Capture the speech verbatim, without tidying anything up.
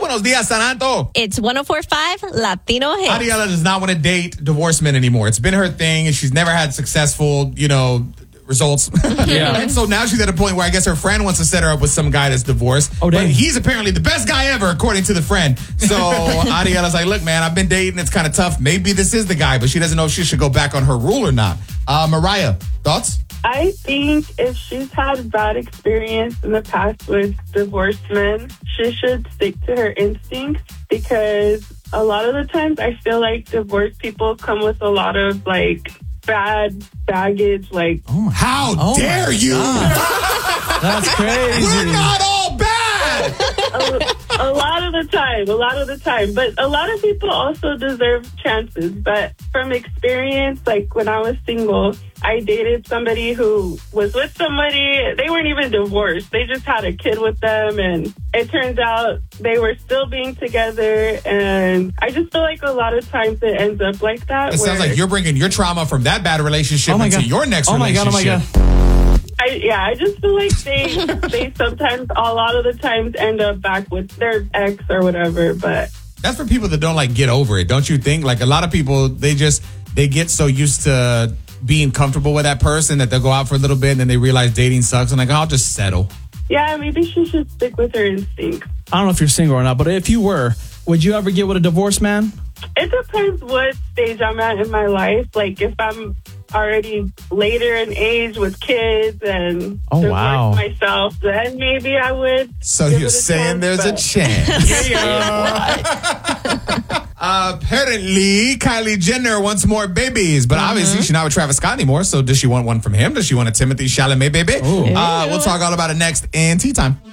Buenos dias, Santo. It's one oh four point five Latino Hits. Ariela does not want to date divorced men anymore. It's been her thing, and she's never had successful, you know, results. Yeah. And so now she's at a point where I guess her friend wants to set her up with some guy that's divorced. Oh, dang. But he's apparently the best guy ever, according to the friend. So Ariela's like, look, man, I've been dating. It's kind of tough. Maybe this is the guy, but she doesn't know if she should go back on her rule or not. Uh, Mariah, thoughts? I think if she's had bad experience in the past with divorced men, she should stick to her instincts, because a lot of the times I feel like divorced people come with a lot of like bad baggage. Like, Oh my, how Oh dare my you? That's crazy. We're not all bad. a, a lot of the time, a lot of the time. But a lot of people also deserve chances. But from experience, like when I was single, I dated somebody who was with somebody. They weren't even divorced. They just had a kid with them. And it turns out they were still being together. And I just feel like a lot of times it ends up like that. It sounds like you're bringing your trauma from that bad relationship Oh my into God. your next Oh my God, relationship. oh my God. I, yeah, I just feel like they they sometimes, a lot of the times, end up back with their ex or whatever. But That's for people that don't like get over it, don't you think? Like a lot of people, they just they get so used to being comfortable with that person that they'll go out for a little bit and then they realize dating sucks and like, I'll just settle. yeah, maybe she should stick with her instincts. I don't know if you're single or not, but if you were, would you ever get with a divorced man? It depends what stage I'm at in my life. Like if I'm already later in age with kids and Oh, divorced wow. myself, then maybe I would. So give you're it a saying chance, there's a but- chance. uh, apparently, Kylie Jenner wants more babies, but obviously she's not with Travis Scott anymore. So does she want one from him? Does she want a Timothy Chalamet baby? Ooh. Uh, we'll talk all about it next in Tea Time.